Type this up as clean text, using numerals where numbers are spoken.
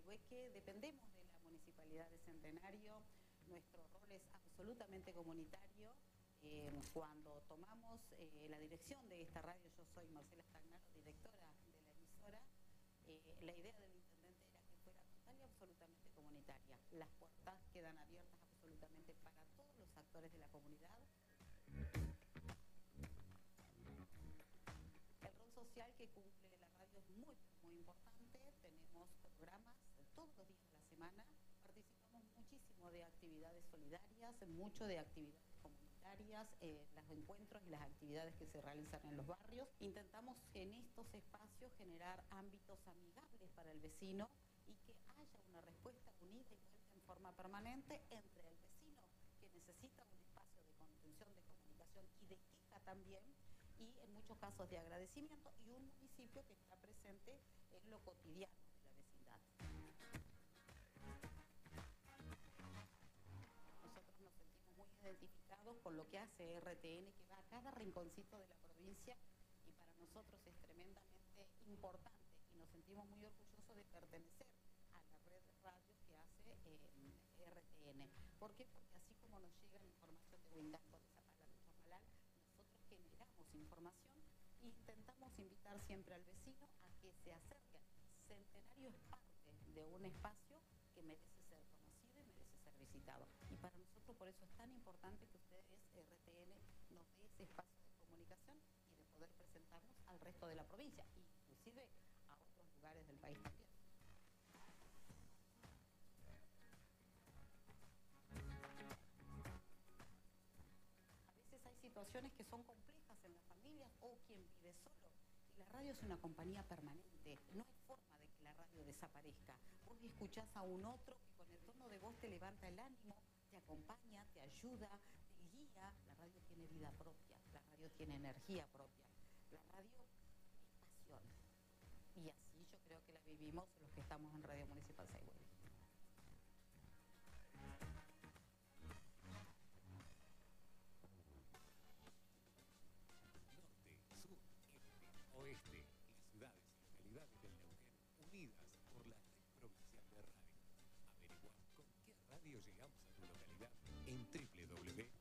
Paihueque dependemos de la Municipalidad de Centenario, nuestro rol es absolutamente comunitario. Cuando tomamos la dirección de esta radio, yo soy Marcela Stagnaro, directora de la emisora, la idea del intendente era que fuera total y absolutamente comunitaria. Las puertas quedan abiertas absolutamente para todos los actores de la comunidad. El rol social que cumple la radio es muy importante. Tenemos programas todos los días de la semana. Participamos muchísimo de actividades solidarias, mucho de actividades comunitarias, los encuentros y las actividades que se realizan en los barrios. Intentamos en estos espacios generar ámbitos amigables para el vecino y que haya una respuesta unida y vuelta en forma permanente entre el vecino que necesita un espacio de contención, de comunicación y de queja también, y en muchos casos de agradecimiento, y un municipio que está presente en lo cotidiano de la vecindad. Nosotros nos sentimos muy identificados con lo que hace RTN, que va a cada rinconcito de la provincia, y para nosotros es tremendamente importante y nos sentimos muy orgullosos de pertenecer a la red de radios que hace RTN. ¿Por qué? Porque así como nos llega la información de Huingalco, de Zapala, de Chamalal, nosotros generamos información e intentamos invitar siempre al vecino a que se acerque. Centenario es parte de un espacio que merece ser conocido y merece ser visitado. Y para nosotros por eso es tan importante que ustedes, RTN, nos dé ese espacio de comunicación y de poder presentarnos al resto de la provincia, inclusive a otros lugares del país también. Hay situaciones que son complejas en las familias o quien vive solo, y la radio es una compañía permanente. No hay forma de que la radio desaparezca. Vos escuchás a un otro que con el tono de voz te levanta el ánimo, te acompaña, te ayuda, te guía. La radio tiene vida propia, la radio tiene energía propia, la radio es pasión, y así yo creo que la vivimos los que estamos en Radio Municipal Saigüey. Oeste, las ciudades y localidades del Neuquén unidas por la red provincial de radio. Averigua con qué radio llegamos a tu localidad en www.rtn.com.ar.